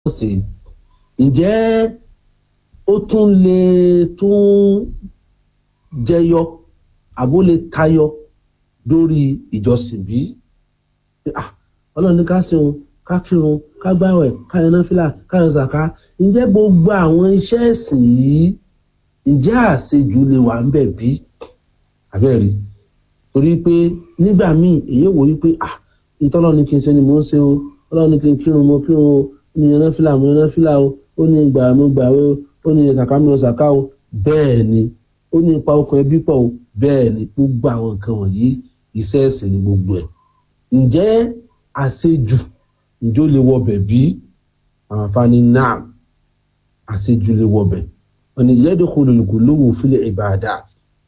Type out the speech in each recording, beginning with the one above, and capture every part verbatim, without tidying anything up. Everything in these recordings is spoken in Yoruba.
sí ǹjẹ́ ó tún lè tún jẹyọ àbó lè tayọ lórí ìjọsìn bí ọlọ́run ní ká sìn ká kírun ká gbààwẹ̀ ká yan náfìlà ká yan zàká ǹjẹ́ gbogbo àwọn iṣẹ́ ẹ̀sìn yìí ǹjẹ́ àṣejù lè wà ń bẹ̀ bí àbẹ́ẹ̀rí torí pé nígbà míì èyí wò wípé ah ìtọ́lọ́ ní kí n ṣe ni mò ń ṣe o ọlọ́run ní kí n kírun mo kírun o ní yan náfìlà mo yan náfìlà o ó ní ìgbà mo gbààwẹ̀ o ó ní zàká mo zàká o bẹ́ẹ̀ ni ó ní ipa okùn ẹbí pọ̀ o bẹ́ẹ̀ ni gbogbo àwọn nǹkan wọ̀nyí iṣẹ́ ẹ̀sìn ni gbogbo ẹ̀ ǹjẹ́ àṣejù ǹjọ́ lè wọbẹ̀ bí àwọn afáàní náà àṣejù lè wọbẹ̀ wọ́n ní yadkhulul ghuluwu fil ibadat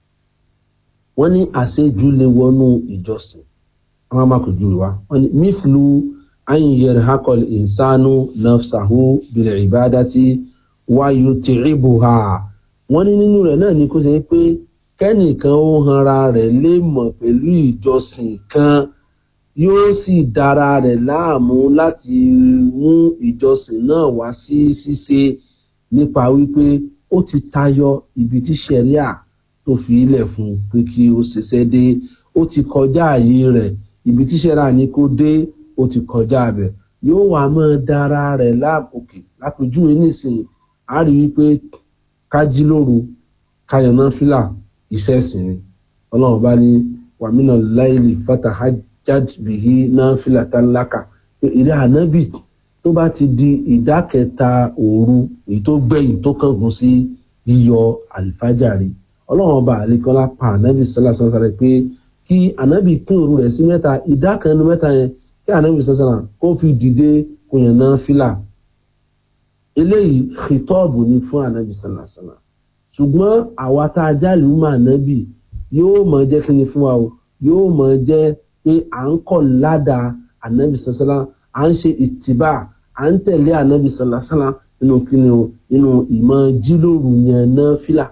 wọ́n ní àṣejù lè wọnú ìjọsìn àwọn amákojú wa wọ́n ní mithlu an yarhaqal insanu nafsahu bil ibadati wa yut'ibuha wọ́n ní nínú rẹ̀ náà ni kó ṣe pé kẹ́nìkan ó hanra rẹ̀ lè mọ̀ pẹ̀lú ìjọsìn kan yóò sì dára rẹ̀ láàmú láti mú ìjọsìn náà wá sí ṣíṣe nípa wípé ó ti tayọ ibi tí ṣẹ̀ríà tó fi ilẹ̀ fún pé kí ó ṣiṣẹ́ dé ó ti kọjá ààyè rẹ̀ ibi tí ṣẹ̀ríà ní kó dé ó ti kọjá bẹ̀ yóò wá máa dára rẹ̀ láàbòkè lápèjúwe nísìnyí a rí wípé ká jí lóru ká yan náfìlà iṣẹ́ ẹ̀sìn ni ọlọ́run bá ní wàmínà láìlì fatahajjad bihi nafilatan laka ìrẹ́ ànábì tó bá ti di ìdá kẹta òru èyí tó gbẹ̀yìn tó kángun sí yíyọ àlìfájàrí ọlọ́run ọba àlekọ́lá pa ànábì sálàsán sáré pé kí ànábì pín òru rẹ̀ sí mẹ́ta ìdá kan nínú mẹ́ta yẹn kí ànábì sálàsán kó fi dìde kó yan náfìlà eléyìí khitọ́ọ̀bù ni fún ànábì sálàsán ṣùgbọ́n àwa tá a jálè ń máa nábì yóò mọ̀ jẹ́ kí ni fún wa o yóò mọ̀ jẹ́ pé à ń kọ̀ ládàá ànábì sálàsán à ń ṣe ìtìbà à ń tẹ̀lé ànábì sálàsán nínú kíni o nínú ìmọ̀ jílòrù yẹn náfìlà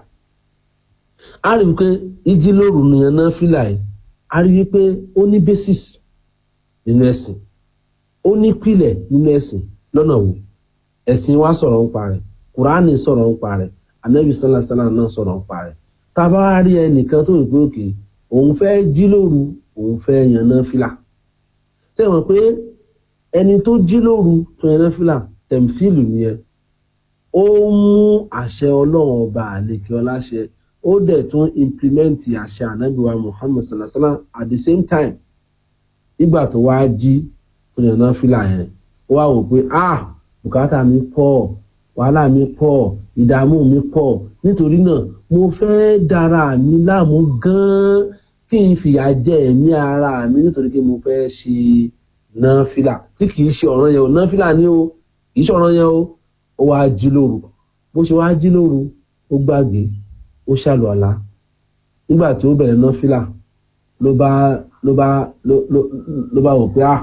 a rí wípé ìjílòrù yẹn náfìlà yìí a rí wípé ó ní basis nínú ẹ̀sìn ó ní pìlẹ̀ nínú ẹ̀sìn lọ́nà wo ẹ̀sìn wa sọ̀rọ̀ nípa rẹ̀ kùránì sọ̀rọ̀ nípa rẹ̀ ànábì sálàsán náà sọ̀rọ̀ nípa rẹ̀ tá a bá rí ẹnìkan tó rí pé òkè òun fẹ́ jílòrù òun fẹ́ yan náfìlà tẹ́wọ̀n pé ẹni tó jílòrù tó yan náfìlà tẹ̀mfìlù nìyẹn ó mú àṣẹ ọlọ́run ọba àlekè ọláṣẹ ó dẹ̀ tún implement àṣẹ ànábì wa Muhammad sallallahu at the same time nígbà tó wá jí tó yan náfìlà yẹn ó wá wò pé ah bùkátà mi pọ̀ wàhálà mi pọ̀ ìdààmú mi pọ̀ nítorí náà mo fẹ́ dára mi láàmú gan-an kí n fìyà jẹ ẹ̀mí ara mi nítorí pé mo fẹ́ ṣe náfìlà tí kìí ṣe ọ̀ràn yẹn o náfìlà ni o kìí ṣe ọ̀ràn yẹn o ó wá jí lóru bó ṣe wá jí lóru ó gbàgbé ó ṣàlùwàlá nígbà tí ó bẹ̀rẹ̀ náfìlà ló bá ló bá ló bá wò pé ah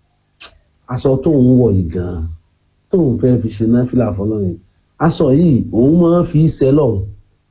aṣọ tóun wọ̀ yìí gan-an tóun fẹ́ fi ṣe náfìlà fọlọ́run aṣọ yìí òun máa ń fi ṣe lọ́hùn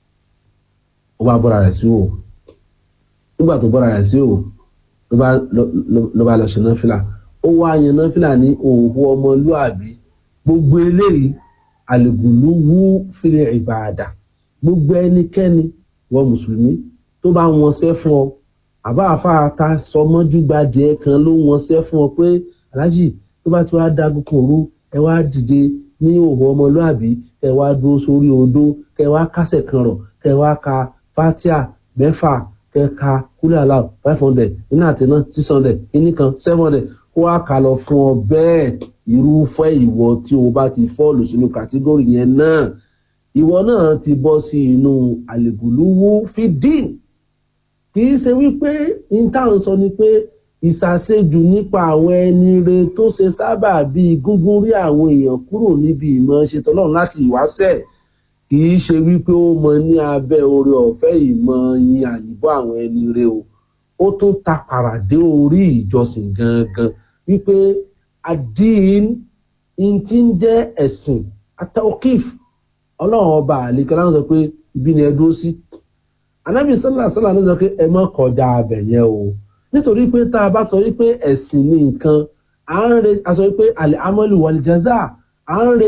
ó bá bọ́ra rẹ̀ sí o nígbà tó bọ́ra rẹ̀ sí o ló bá ló bá lọ ṣe náfìlà ó wá yan náfìlà ní òhun ọmọlúàbí gbogbo eléyìí àlùgùlù wú fílẹ̀ ìbàdà gbogbo ẹnikẹ́ni wọ mùsùlùmí tó bá wọn ṣẹ́ fún ọ àbá àfáàtà sọmọ́jú gbajẹ kan ló wọn ṣẹ́ fún ọ pé aláàjì tó bá ti wá dágún kan òru ẹ wá dìde ní òhun ọmọlúàbí ẹ wá dúró sórí odó kẹ wá kásẹ̀ kan rọ̀ kẹ wá ka fatia mẹ́fà kẹ ka kúlẹ̀ aláwọ̀ five hundred iná àtẹná six hundred iní kan seven hundred kó wá kà lọ fún ọ bẹ́ẹ̀ irúfẹ́ ìwọ tí o bá ti fọ́ọ̀lù sínú kàtígórì yẹn náà ìwọ náà ti bọ́ sí inú àlègùlúwú fídín kì í ṣe wípé intan sọ ni pé ìṣàṣejù nípa àwọn ẹni re tó ṣe sábà bíi gúngún rí àwọn èèyàn kúrò níbi ìmọ̀ ṣètò Ọlọ́run láti ìwáṣẹ̀ kì í ṣe wípé ó mọ ní abẹ́ oore ọ̀fẹ́ ìmọ̀ yin àyíbọ̀ àwọn ẹni re o ó tún ta pàràdé orí ìjọsìn gangan wípé adín in ti ń jẹ́ ẹ̀sìn atawkif Ọlọ́run ọba àlekẹ́ láwọn sọ pé ibi ni ẹ dúró sí anábì sálà sálà ló sọ pé ẹ má kọjá abẹ yẹn o nítorí pé tá a bá sọ wípé ẹ̀sìn ní nǹkan à ń re aṣọ wípé àlẹ́ amọ́lù wal jaza à ń